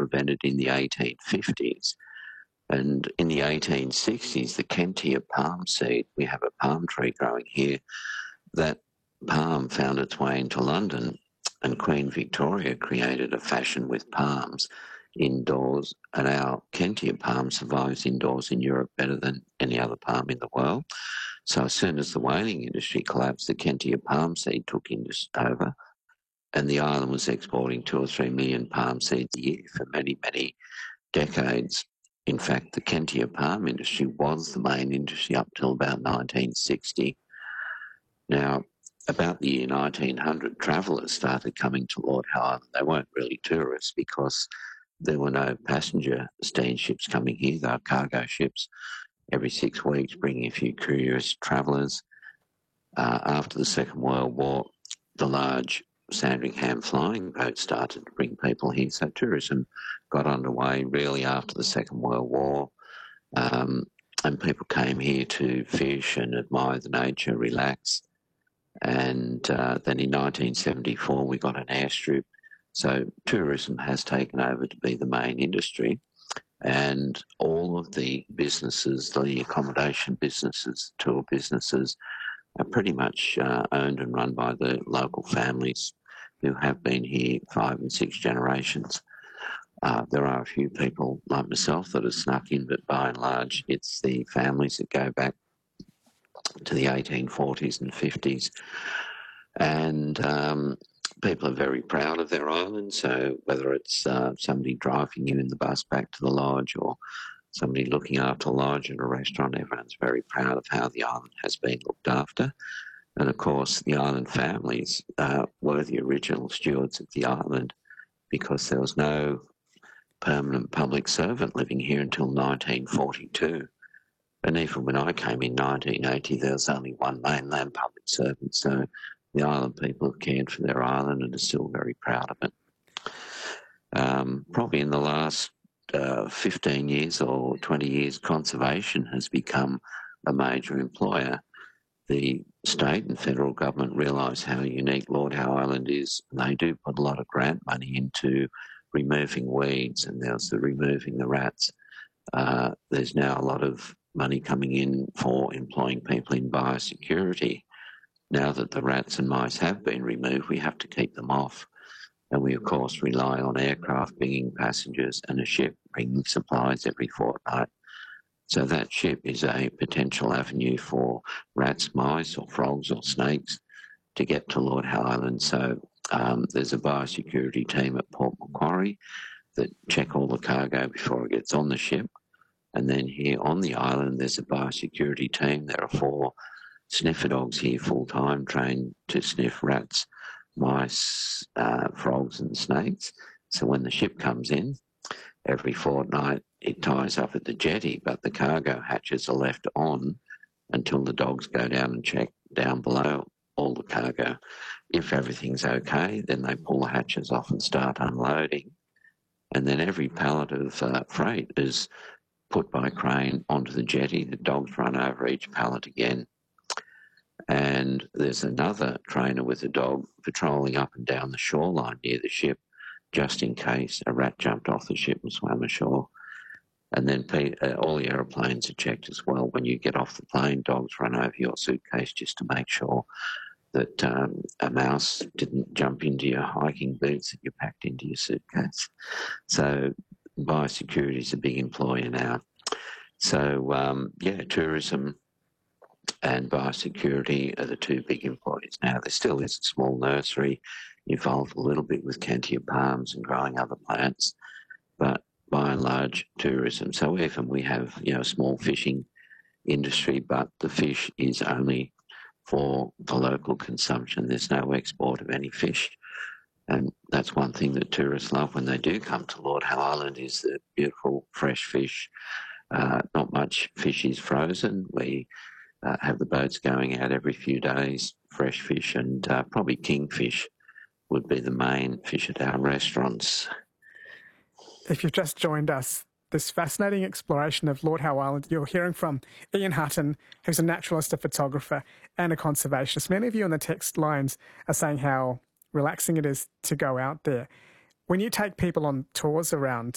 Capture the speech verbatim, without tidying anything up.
invented in the eighteen fifties. And in the eighteen sixties, the Kentia palm seed, we have a palm tree growing here, that palm found its way into London, and Queen Victoria created a fashion with palms indoors, and our Kentia palm survives indoors in Europe better than any other palm in the world. So as soon as the whaling industry collapsed, the Kentia palm seed took over, and the island was exporting two or three million palm seeds a year for many, many decades. In fact, the Kentia palm industry was the main industry up till about nineteen sixty. Now, about the year nineteen hundred, travellers started coming to Lord Howe Island. They weren't really tourists because there were no passenger steamships coming here. They were cargo ships every six weeks, bringing a few curious travellers. Uh, after the Second World War, the large Sandringham flying boats started to bring people here. So tourism got underway really after the Second World War. Um, and people came here to fish and admire the nature, relax. And uh, then in nineteen seventy-four, we got an airstrip. So tourism has taken over to be the main industry. And all of the businesses, the accommodation businesses, tour businesses, are pretty much uh, owned and run by the local families who have been here five and six generations. Uh, there are a few people like myself that have snuck in, but by and large, it's the families that go back to the eighteen forties and fifties. And um, people are very proud of their island, so whether it's uh, somebody driving you in the bus back to the lodge or somebody looking after the lodge at a restaurant, everyone's very proud of how the island has been looked after. And of course, the island families uh, were the original stewards of the island because there was no permanent public servant living here until nineteen forty-two. And even when I came in nineteen eighty, there was only one mainland public servant. So the island people have cared for their island and are still very proud of it. Um, probably in the last uh, fifteen years or twenty years, conservation has become a major employer. The state and federal government realise how unique Lord Howe Island is, and they do put a lot of grant money into removing weeds, and there's the removing the rats. Uh, there's now a lot of money coming in for employing people in biosecurity. Now that the rats and mice have been removed, we have to keep them off. And we, of course, rely on aircraft bringing passengers and a ship bringing supplies every fortnight. So that ship is a potential avenue for rats, mice or frogs or snakes to get to Lord Howe Island. So um, there's a biosecurity team at Port Macquarie that check all the cargo before it gets on the ship. And then here on the island, there's a biosecurity team. There are four sniffer dogs here full-time, trained to sniff rats, mice, uh, frogs and snakes. So when the ship comes in, every fortnight it ties up at the jetty, but the cargo hatches are left on until the dogs go down and check down below all the cargo. If everything's okay, then they pull the hatches off and start unloading. And then every pallet of uh, freight is put by crane onto the jetty. The dogs run over each pallet again. And there's another trainer with a dog patrolling up and down the shoreline near the ship, just in case a rat jumped off the ship and swam ashore. And then uh, all the aeroplanes are checked as well. When you get off the plane, dogs run over your suitcase just to make sure that um, a mouse didn't jump into your hiking boots that you packed into your suitcase. So biosecurity is a big employer now. So, um, yeah, tourism and biosecurity are the two big employers now. There still is a small nursery involved a little bit with Kentia palms and growing other plants, but by and large, tourism. So even we have, you know, a small fishing industry, but the fish is only for the local consumption. There's no export of any fish. And that's one thing that tourists love when they do come to Lord Howe Island is the beautiful fresh fish. Uh, not much fish is frozen. We uh, have the boats going out every few days, fresh fish, and uh, probably kingfish would be the main fish at our restaurants. If you've just joined us, this fascinating exploration of Lord Howe Island, you're hearing from Ian Hutton, who's a naturalist, a photographer and a conservationist. Many of you on the text lines are saying how relaxing it is to go out there. When you take people on tours around